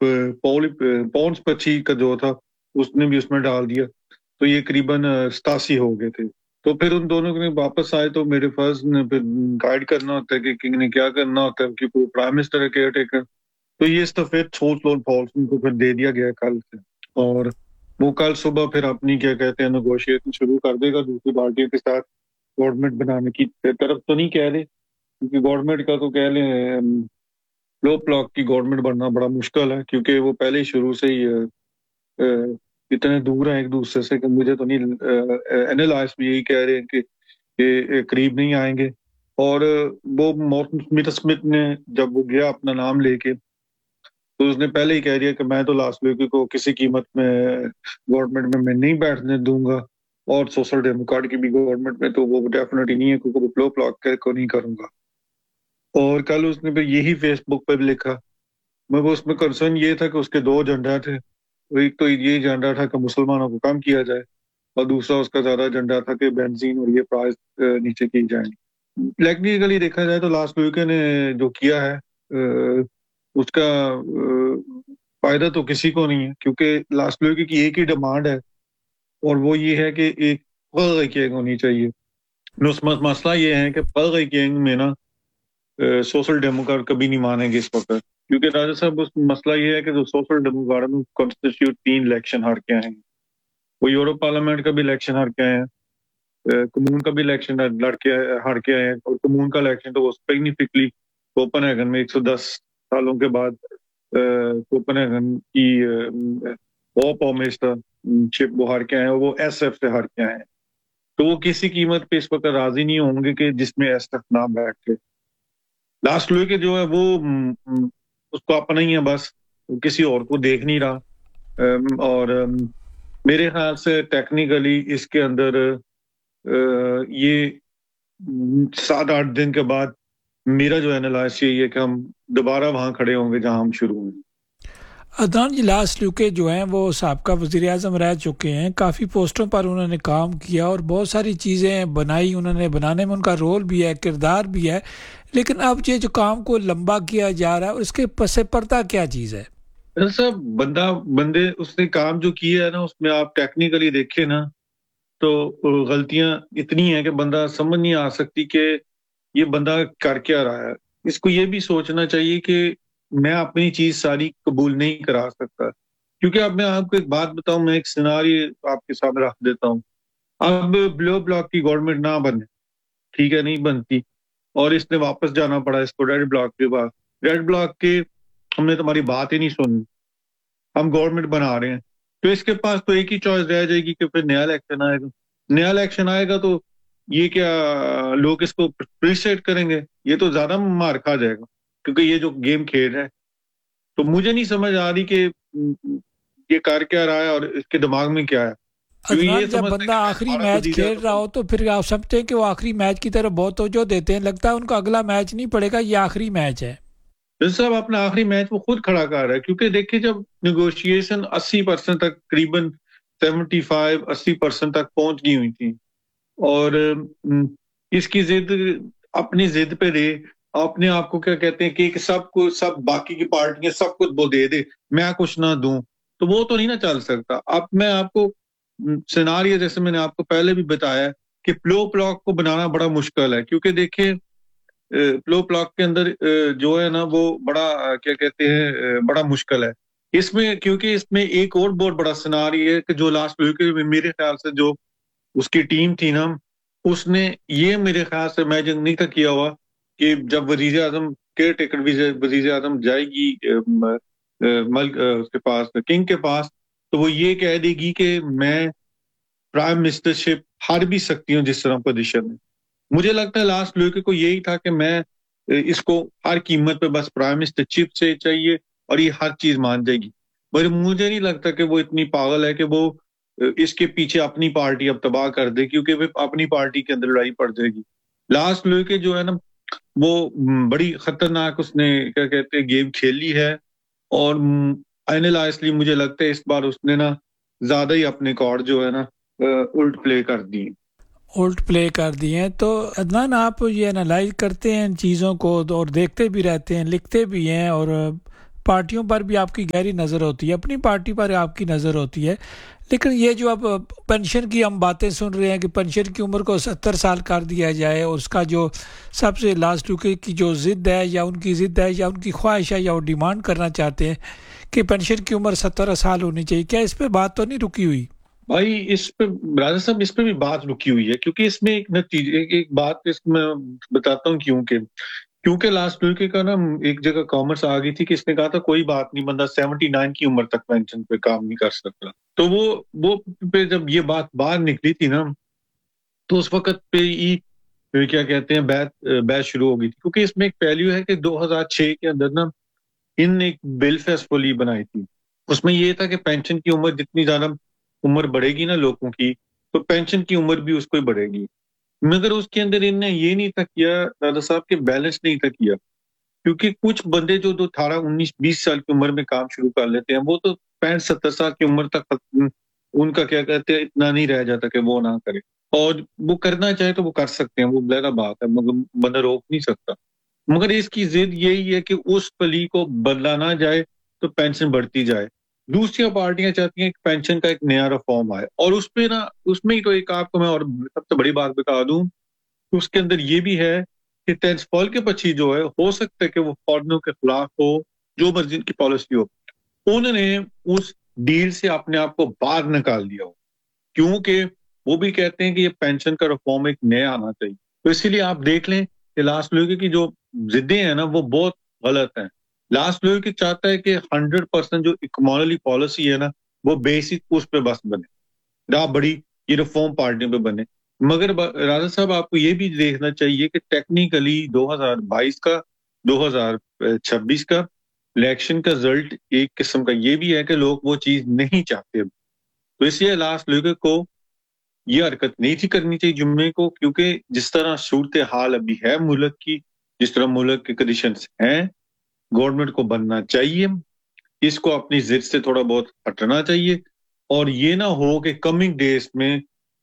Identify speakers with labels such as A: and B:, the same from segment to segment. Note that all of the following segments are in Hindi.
A: पौंस पची का जो था उसने भी उसमें डाल दिया, तो ये करीबन 87 हो गए थे। तो फिर उन दोनों ने वापस आए, तो मेरे फर्ज ने फिर गाइड करना होता है कि किंग ने क्या करना होता है, क्योंकि प्राइम मिनिस्टर है, केयर टेकर। तो ये सफेद छोट लोन फॉल्स उनको फिर दे दिया गया कल से, और वो कल सुबह फिर अपनी क्या कहते हैं नेगोशिएशन शुरू कर देगा दूसरी पार्टियों के साथ। गवर्नमेंट बनाने की तरफ तो नहीं कह रहे, क्योंकि गवर्नमेंट का तो कह लें लो ब्लॉक की गवर्नमेंट बनना बड़ा मुश्किल है, क्योंकि वो पहले ही शुरू से ही इतने दूर हैं एक दूसरे से कि मुझे तो नहीं, एनालाइस्ट भी यही कह रहे हैं कि करीब नहीं आएंगे। और वो मॉर्टन स्मिथ स्मिथ ने जब वो गया अपना नाम लेके, तो उसने पहले ही कह दिया कि मैं तो लास्ट वीक को किसी कीमत में गवर्नमेंट में मैं नहीं बैठने दूंगा, और सोशल डेमोक्रेट की भी गवर्नमेंट में तो वो डेफिनेटली नहीं है, क्योंकि वो लो ब्लॉक को नहीं करूंगा। और कल उसने फिर यही फेसबुक पे भी लिखा। मैं वो उसमें कंसर्न ये था कि उसके दो एजेंडा थे। एक तो ये एजेंडा था कि मुसलमानों को कम किया जाए, और दूसरा उसका ज्यादा एजेंडा था कि बेंजीन और ये प्राइस नीचे की जाए। टेक्निकली देखा जाए तो लास्ट वीकेंड ने जो किया है उसका फायदा तो किसी को नहीं है, क्योंकि लास्ट वीक की एक ही डिमांड है, और वो ये है कि एक पल गैंग होनी चाहिए। मसला ये है कि पल गैंग में ना सोशल डेमोक्रेट कभी नहीं मानेंगे इस वक्त, क्योंकि राजा साहब उस मसला ये है कि जो सोशल डेमोक्रेट में कॉन्स्टिट्यूट 3 इलेक्शन हार के आए हैं। वो यूरोप पार्लियामेंट का भी इलेक्शन हार के आए हैं, कम्यून का भी इलेक्शन लड़के हार के आए हैं, और कम्यून का इलेक्शन तो वो सिग्निफिकली कोपनहेगन में 110 सालों के बाद कोपनहेगन की शिप वो हार के आए हैं, वो एसएफ से हार के आए हैं। तो वो किसी कीमत पे इस वक्त राजी नहीं होंगे कि जिसमें एसएफ ना बैठे। लास्ट लो के जो है वो उसको अपना ही है बस, वो किसी और को देख नहीं रहा। और मेरे ख्याल से टेक्निकली इसके अंदर ये 7-8 दिन के बाद मेरा जो एनालाइज यही है कि हम दोबारा वहां खड़े होंगे जहां हम शुरू हुए।
B: अदनान जी, लास्ट लुके जो हैं वो साबका वज़ीर आज़म रह चुके हैं, काफ़ी पोस्टों पर उन्होंने काम किया और बहुत सारी चीज़ें बनाई, उन्होंने बनाने में उनका रोल भी है, किरदार भी है। लेकिन अब ये जो काम को लंबा किया जा रहा है, उसके पसे पर्दा क्या चीज़ है?
A: सब बंदे उसने काम जो किया है ना, उसमें आप टेक्निकली देखें ना तो गलतियां इतनी हैं कि बंदा समझ नहीं आ सकती कि ये बंदा कर क्या रहा है। इसको ये भी सोचना चाहिए कि मैं अपनी चीज सारी कबूल नहीं करा सकता, क्योंकि अब मैं आपको एक बात बताऊं, मैं एक सिनारी आपके सामने रख देता हूं। अब ब्लू ब्लॉक की गवर्नमेंट ना बने, ठीक है, नहीं बनती, और इसने वापस जाना पड़ा इसको रेड ब्लॉक के पास। रेड ब्लॉक के हमने तुम्हारी बात ही नहीं सुनी, हम गवर्नमेंट बना रहे हैं, तो इसके पास तो एक ही चॉइस रह जाएगी कि फिर नया इलेक्शन आएगा। नया इलेक्शन आएगा तो ये क्या लोग इसको अप्रिशिएट करेंगे? ये तो ज्यादा मार खा जाएगा, क्योंकि ये जो गेम खेल रहा है। तो मुझे नहीं समझ आ रही कि ये कर क्या रहा है और इसके दिमाग में क्या है, क्योंकि ये
B: अदनान, जब
A: समझते
B: बंदा
A: हैं कि मैं
B: आखिरी
A: दोबारा
B: मैच
A: वजीर
B: खेल
A: आज़म
B: रहा हो
A: बनूं।
B: तो फिर आप समझते हैं कि वो आखिरी मैच की तरफ बहुत तवज्जो देते हैं, लगता है उनका अगला मैच नहीं पड़ेगा, ये आखिरी मैच है।
A: साहब अपना आखिरी मैच वो खुद खड़ा कर रहा है, क्योंकि देखिए जब निगोशिएशन 80% तक, करीबन 75-80% तक पहुंच गई हुई थी, और इसकी जिद अपनी जिद पे रहे, अपने आप को क्या कहते हैं कि सब बाकी की पार्टियां सब कुछ वो दे दे, मैं कुछ ना दूं, तो वो तो नहीं ना चल सकता। अब मैं आपको सिनारियो जैसे मैंने आपको पहले भी बताया कि प्लो ब्लॉक को बनाना बड़ा मुश्किल है, क्योंकि देखिए प्लो ब्लॉक के अंदर जो है ना वो बड़ा क्या कहते हैं बड़ा मुश्किल है इसमें, क्योंकि इसमें एक और बहुत बड़ा सिनारियो है कि जो लास्ट वीक में मेरे ख्याल से जो उसकी टीम थी ना, उसने ये मेरे ख्याल से इमेजिन नहीं था किया हुआ कि जब वजीर आजम केयर टेकर वजीर आजम जाएगी मल्क उसके पास, किंग के पास, तो वो ये कह देगी कि मैं प्राइम मिनिस्टरशिप हार भी सकती हूँ जिस तरह पोजिशन है। मुझे लगता है लास्ट लुके को यही था कि मैं इसको हर कीमत पे बस प्राइम मिनिस्टरशिप से चाहिए, और ये हर चीज मान जाएगी। पर मुझे नहीं लगता कि वो इतनी पागल है कि वो इसके पीछे अपनी पार्टी अब तबाह कर दे, क्योंकि वो अपनी पार्टी के अंदर लड़ाई पड़ जाएगी। लास्ट लुके जो है ना वो बड़ी खतरनाक उसने क्या कहते हैं गेम खेली है, और एनालाइजली मुझे लगता है इस बार उसने ना ज्यादा ही अपने कार्ड जो है ना उल्ट प्ले कर दी।
B: उल्ट प्ले कर दिए हैं। तो अदनान, आप ये एनालाइज करते हैं इन चीज़ों को और देखते भी रहते हैं, लिखते भी हैं, और पार्टियों पर भी आपकी गहरी नज़र होती है, अपनी पार्टी पर आपकी नज़र होती है, लेकिन ये जो अब पेंशन की हम बातें सुन रहे हैं कि पेंशन की उम्र को 70 साल कर दिया जाए, और उसका जो सबसे लास्ट की जो ज़िद है या उनकी ज़िद है या उनकी ख्वाहिश है या वो डिमांड करना चाहते हैं कि पेंशन की उम्र 70 साल होनी चाहिए, क्या इस पर बात तो नहीं रुकी हुई?
A: भाई इस पे राजा साहब, इस पे भी बात रुकी हुई है, क्योंकि इसमें एक नतीजे एक बात इसमें बताता हूँ क्योंकि लास्ट वीक का ना एक जगह कॉमर्स आ गई थी कि इसने कहा था कोई बात नहीं, बंदा 79 की उम्र तक पेंशन पे काम नहीं कर सकता। तो वो पे जब ये बात बाहर निकली थी ना, तो उस वक्त पे ही क्या कहते हैं बैच शुरू हो गई थी, क्योंकि इसमें एक पहलू है कि 2006 के अंदर ना इन एक बिल फेस्टिवली बनाई थी। उसमें ये था कि पेंशन की उम्र जितनी ज्यादा उम्र बढ़ेगी ना लोगों की, तो पेंशन की उम्र भी उसको ही बढ़ेगी। मगर उसके अंदर इनने ये नहीं था किया दादा साहब के, बैलेंस नहीं था किया, क्योंकि कुछ बंदे जो 18 19 20 साल की उम्र में काम शुरू कर लेते हैं, वो तो 65 70 साल की उम्र तक उनका क्या कहते हैं इतना नहीं रह जाता कि वो ना करे, और वो करना चाहे तो वो कर सकते हैं, वो बड़ा बात है, मगर बंदा रोक नहीं सकता। मगर इसकी जिद यही है कि उस कली को बदला ना जाए, तो पेंशन बढ़ती जाए। दूसरी पार्टियां चाहती हैं कि पेंशन का एक नया रिफॉर्म आए, और उस पे ना उसमें ही तो एक आपको मैं और सबसे बड़ी बात बता दूं, उसके अंदर ये भी है कि टेंसफॉल के पक्षी जो है, हो सकता है कि वो फॉरनर के खिलाफ हो, जो मर्जी की पॉलिसी हो, उन्होंने उस डील से अपने आप को बाहर निकाल दिया हो, क्योंकि वो भी कहते हैं कि ये पेंशन का रिफॉर्म एक नया आना चाहिए। तो इसीलिए आप देख लें कि लास्ट लोग की जो जिद्दें हैं ना, वो बहुत गलत हैं। लास्ट लोग की चाहता है कि 100% जो इकोनॉमी पॉलिसी है ना, वो बेसिक उस पर बस बने, ना बड़ी ये रिफॉर्म पार्टी पे बने। मगर राजा साहब, आपको ये भी देखना चाहिए कि टेक्निकली 2022 का 2026 का इलेक्शन का रिजल्ट एक किस्म का ये भी है कि लोग वो चीज नहीं चाहते अब। तो इसलिए लास्ट लोगों को ये हरकत नहीं थी करनी चाहिए जुम्मे को, क्योंकि जिस तरह सूरत हाल अभी है मुल्क की, जिस तरह मुल्क के कंडीशंस हैं, गवर्नमेंट को बनना चाहिए, इसको अपनी जिद से थोड़ा बहुत हटना चाहिए, और ये ना हो कि कमिंग डेज में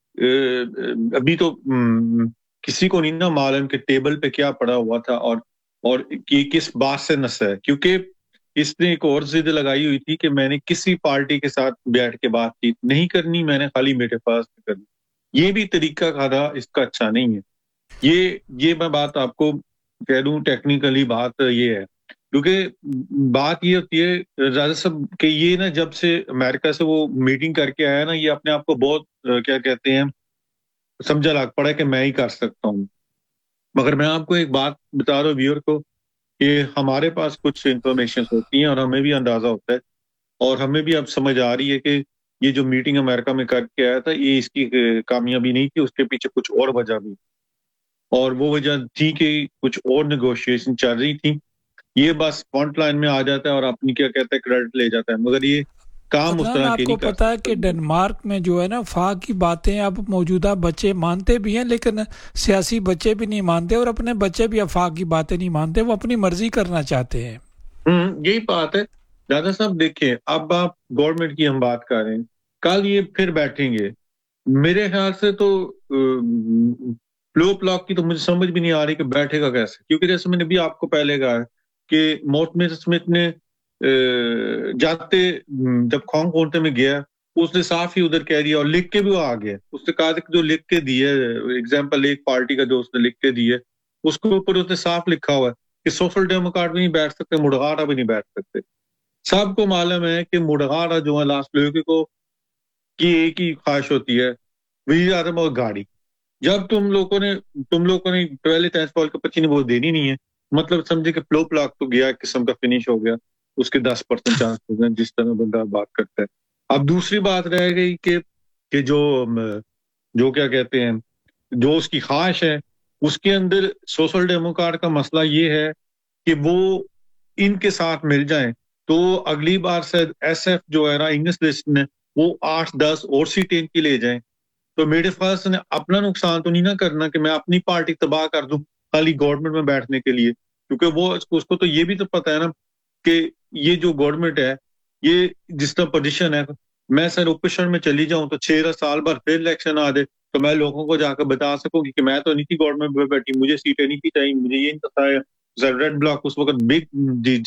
A: अभी तो किसी को नहीं ना मालूम कि टेबल पे क्या पड़ा हुआ था, और कि किस बात से नशा है, क्योंकि इसने एक और जिद लगाई हुई थी कि मैंने किसी पार्टी के साथ बैठ के बातचीत नहीं करनी, मैंने खाली मेरे पास करनी। ये भी तरीका खादा इसका अच्छा नहीं है। ये मैं बात आपको कह दूं, टेक्निकली बात ये है, क्योंकि बात ये होती है राजा साहब कि ये ना जब से अमेरिका से वो मीटिंग करके आया ना, ये अपने आप को बहुत क्या कहते हैं समझा लग पड़ा है कि मैं ही कर सकता हूँ। मगर मैं आपको एक बात बता रहा हूँ व्यूअर को, कि हमारे पास कुछ इंफॉर्मेशन होती हैं और हमें भी अंदाजा होता है, और हमें भी अब समझ आ रही है कि ये जो मीटिंग अमेरिका में करके आया था, ये इसकी कामयाबी नहीं थी, उसके पीछे कुछ और वजह भी, और वो वजह थी कि कुछ और नेगोशिएशन चल रही थी। ये बस फ्रंट लाइन में आ जाता है और अपनी क्या कहते हैं क्रेडिट ले जाता है, मगर ये काम उस
B: अदनान,
A: तरह के
B: आपको
A: नहीं कर
B: पता है कि
A: सकते।
B: डेनमार्क में जो है ना, फाक की बातें अब मौजूदा बच्चे मानते भी हैं, लेकिन सियासी बच्चे भी नहीं मानते, और अपने बच्चे भी अब फाक की बातें नहीं मानते, वो अपनी मर्जी करना चाहते हैं।
A: यही बात है दादा साहब। देखिए, अब आप गवर्नमेंट की हम बात कर रहे हैं, कल ये फिर बैठेंगे, मेरे ख्याल से तो फ्लो ब्लॉक की तो मुझे समझ भी नहीं आ रही कि बैठेगा कैसे, क्योंकि जैसे मैंने भी आपको पहले कहा है कि मॉर्टिमर स्मिथ ने जाते जब खोंग कोर्टे में गया, उसने साफ ही उधर कह दिया, और लिख के भी वो आ गया, उसने कहा कि जो लिख के दिए, एग्जाम्पल एक पार्टी का जो उसने लिख के दिए, उसके ऊपर उसने साफ लिखा हुआ है कि सोशल डेमोक्रेट भी नहीं बैठ सकते, मुड़गारा भी नहीं बैठ सकते। सबको मालूम है कि मुड़गारा जो है लास्ट लोगों को की एक ही ख्वाहिश होती है, वही आदम और गाड़ी। जब तुम लोगों ने पहले टेस्ट बॉल के 25 ने वो देनी नहीं है, मतलब समझे कि फ्लो प्लॉक तो गया, किस्म का फिनिश हो गया, उसके 10% चांस हो गए, जिस तरह बंदा बात करता है। अब दूसरी बात रह गई कि जो क्या कहते हैं, जो उसकी ख्वाहिश है, उसके अंदर सोशल डेमोक्रेट का मसला ये है कि वो इनके साथ मिल जाएं, तो अगली बार शायद एसएफ जो है ना, इंग्लिश लिस्ट में, वो 8 10 और सीटें इनकी ले जाएं। तो मेरे पास ने अपना नुकसान तो नहीं ना करना कि मैं अपनी पार्टी तबाह कर दूं खाली गवर्नमेंट में बैठने के लिए, क्योंकि वो उसको तो ये भी तो पता है ना कि ये जो गवर्नमेंट है, ये जिस तरह पोजिशन है, मैं सर ओपोजिशन में चली जाऊं तो 6 साल बाद फिर इलेक्शन आ जाए, तो मैं लोगों को जाकर बता सकूंगी कि मैं तो नहीं थी गवर्नमेंट में बैठी, मुझे सीटें नहीं थी चाहिए, मुझे ये नहीं था, रेड ब्लॉक उस वक्त बिग जीत जाए,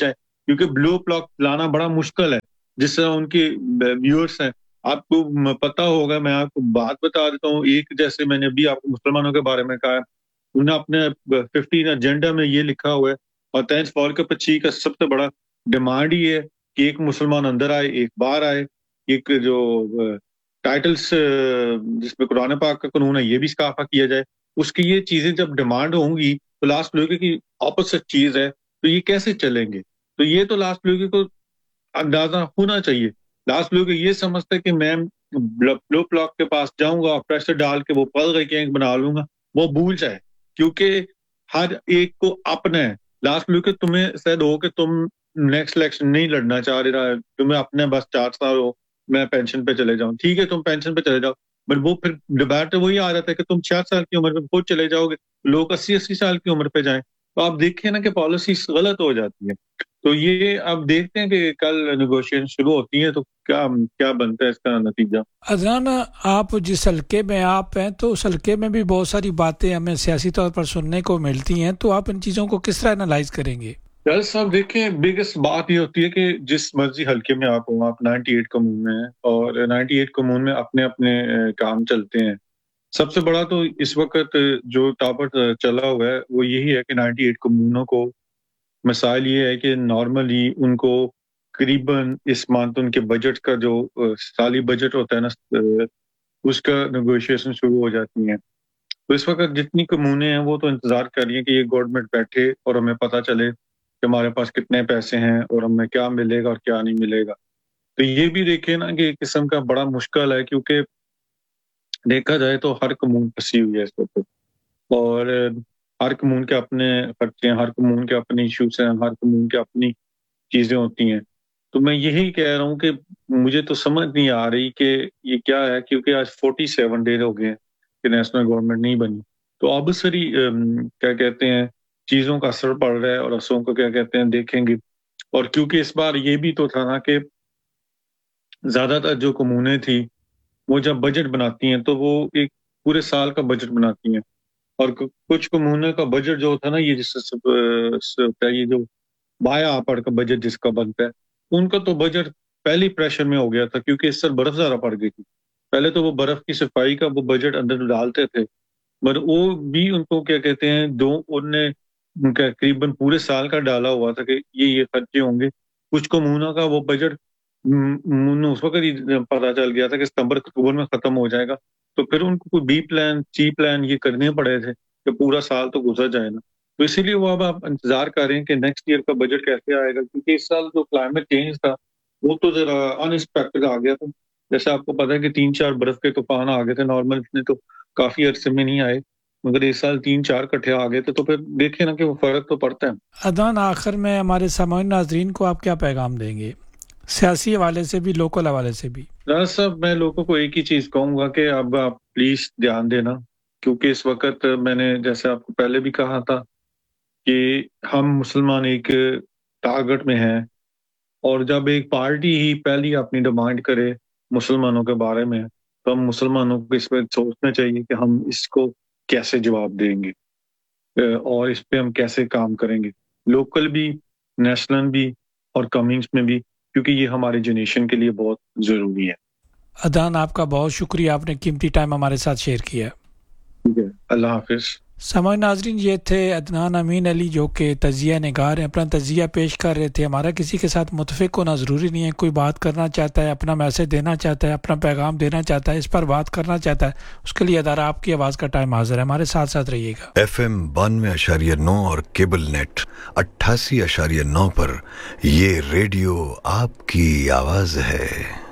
A: क्योंकि ब्लू प्लॉक लाना बड़ा मुश्किल है, जिस तरह उनके व्यूअर्स हैं। आपको पता होगा, मैं आपको बात बता देता हूँ, एक जैसे मैंने अभी आपको मुसलमानों के बारे में कहा, उन्होंने अपने 15 एजेंडा में ये लिखा हुआ है, और थैंक्स फॉर के 25 का सबसे बड़ा डिमांड ही है कि एक मुसलमान अंदर आए, एक बाहर आए। एक जो टाइटल्स जिसमें कुरान पाक का कानून है, ये भी इस्काफा किया जाए। उसकी ये चीजें जब डिमांड होंगी तो लास्ट लोगों की ऑपोजिट चीज है, तो ये कैसे चलेंगे? तो ये तो लास्ट लोगों को अंदाजा होना चाहिए। लास्ट लोग ये समझते कि मैं ब्लू ब्लॉक के पास जाऊंगा और प्रेशर डाल के वो पल गई गैंग बना लूंगा, वो भूल जाए, क्योंकि हर एक को अपना है। लास्ट लोग तुम्हें शायद हो कि तुम नेक्स्ट इलेक्शन नहीं लड़ना चाह रहा, तुम्हें अपने बस 4 साल हो, मैं पेंशन पे चले जाऊं, ठीक है तुम पेंशन पे चले जाओ, बट वो फिर डिबेट वही आ जाता है कि तुम 60 साल की उम्र में खुद चले जाओगे, लोग 80-80 साल की उम्र पे जाएं। तो आप देखें ना कि पॉलिसी गलत हो जाती है। तो ये अब देखते हैं कि कल नेगोशिएशन शुरू होती है तो क्या क्या बनता है इसका नतीजा।
B: अदनान, आप जिस हल्के में आप हैं तो उस हल्के में भी बहुत सारी बातें हमें सियासी तौर पर सुनने को मिलती हैं, तो आप इन चीज़ों को किस तरह एनालाइज करेंगे?
A: यार साहब देखें, बिगेस्ट बात ये होती है कि जिस मर्जी हल्के में आप हो, आप 98 कमून में हैं और 98 कमून में अपने अपने काम चलते हैं। सबसे बड़ा तो इस वक्त जो टॉपर चला हुआ है वो यही है कि 98 कमूनों को मिसाल ये है कि नॉर्मली उनको करीबन इस मंथ उनके बजट का जो साली बजट होता है ना, उसका नेगोशिएशन शुरू हो जाती है। तो इस वक्त जितनी कमूने हैं वो तो इंतजार कर रही है कि ये गवर्नमेंट बैठे और हमें पता चले कि हमारे पास कितने पैसे हैं और हमें क्या मिलेगा और क्या नहीं मिलेगा। तो ये भी देखे ना कि एक किस्म का बड़ा मुश्किल है, क्योंकि देखा जाए तो हर कमून फंसी हुई है इस वक्त, और हर कमून के अपने खर्चे हैं, हर कमून के अपने इश्यूज हैं, हर कमून के अपनी चीजें होती हैं। तो मैं यही कह रहा हूँ कि मुझे तो समझ नहीं आ रही कि ये क्या है, क्योंकि आज 47 डे हो गए हैं कि नेशनल गवर्नमेंट नहीं बनी। तो अब सारी क्या कहते हैं चीजों का असर पड़ रहा है, और असरों को क्या कहते हैं देखेंगे। और क्योंकि इस बार ये भी तो था ना कि ज्यादातर जो कमूने थी वो जब बजट बनाती हैं तो वो एक पूरे साल का बजट बनाती हैं, और कुछ कमूने का बजट जो होता है ना, ये ये जो बाया आपड़ का बजट जिसका बनता है, उनका तो बजट पहले प्रेशर में हो गया था, क्योंकि इस साल बर्फ ज्यादा पड़ गई थी। पहले तो वो बर्फ की सफाई का वो बजट अंदर डालते थे, मगर वो भी उनको क्या कहते हैं दो उनने उनका करीबन पूरे साल का डाला हुआ था कि ये खर्चे होंगे। कुछ कमूना का वो बजट उस वक्त ही पता चल गया था कि सितंबर अक्टूबर में खत्म हो जाएगा, तो फिर उनको कोई बी प्लान सी प्लान ये करने पड़े थे कि पूरा साल तो गुजर जाए ना। तो इसीलिए वो अब आप इंतजार कर रहे हैं कि नेक्स्ट ईयर का बजट कैसे आएगा, क्योंकि इस साल जो क्लाइमेट चेंज था वो तो जरा अनएक्सपेक्टेड आ गया था। जैसे आपको पता है कि 3-4 बर्फ के तूफान आ गए थे, नॉर्मल इतने तो काफी अरसे में नहीं आए, मगर इस साल 3-4 इकट्ठे आ गए थे, तो फिर देखे ना कि वो फर्क तो पड़ता है।
B: अदनान, आखिर में हमारे सामान्य नाजरीन को आप क्या पैगाम देंगे, सियासी हवाले से भी लोकल हवाले से भी?
A: राज साहब, मैं लोगों को एक ही चीज कहूंगा कि अब आप प्लीज ध्यान देना, क्योंकि इस वक्त मैंने जैसे आपको पहले भी कहा था कि हम मुसलमान एक टारगेट में हैं, और जब एक पार्टी ही पहली अपनी डिमांड करे मुसलमानों के बारे में, तो हम मुसलमानों को इस पर सोचना चाहिए कि हम इसको कैसे जवाब देंगे और इस पे हम कैसे काम करेंगे, लोकल भी, नेशनल भी और कमिंग्स में भी, क्योंकि ये हमारे जनरेशन के लिए बहुत जरूरी है।
B: अदनान, आपका बहुत शुक्रिया, आपने कीमती टाइम हमारे साथ शेयर किया।
A: ठीक है, अल्लाह हाफिज।
B: सामान्य नाजरीन, ये थे अदनान अमीन अली जो कि तजिया निगार हैं, अपना तजिया पेश कर रहे थे। हमारा किसी के साथ मुतफिक होना ज़रूरी नहीं है, कोई बात करना चाहता है, अपना मैसेज देना चाहता है, अपना पैगाम देना चाहता है, इस पर बात करना चाहता है, उसके लिए अदारा आपकी आवाज़ का टाइम हाजिर है। हमारे साथ साथ रहिएगा।
C: FM 92.9 और केबल नेट 88.9 पर ये रेडियो आपकी आवाज़ है।